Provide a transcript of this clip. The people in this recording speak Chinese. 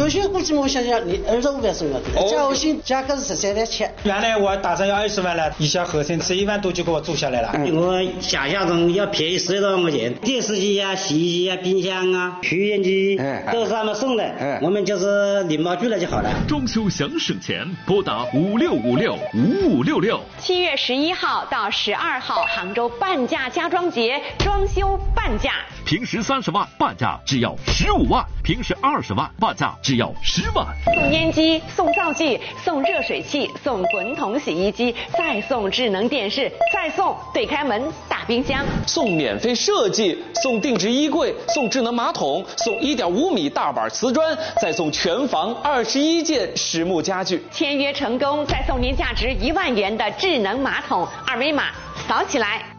首先估计我想想，你25万送了，加我薪价格是13万7。 原来我打算要20万了，一小和尚吃1万多就给我做下来了。 我想象中要便宜10多万块钱，电视机啊、洗衣机啊、冰箱啊、抽烟机都是他们送的，我们就是领包去了就好了。 装修想省钱，拨打56565566。 7月11号到12号，杭州半价家装节，装修半价。 平时30万，半价只要15万；平时20万，半价只要10万。 送烟机，送灶具，送热水器，送滚筒洗衣机，再送智能电视，再送对开门大冰箱， 送免费设计，送定制衣柜，送智能马桶，送1.5米大板瓷砖，再送全房21件实木家具。 签约成功，再送您价值1万元的智能马桶，二维码扫起来。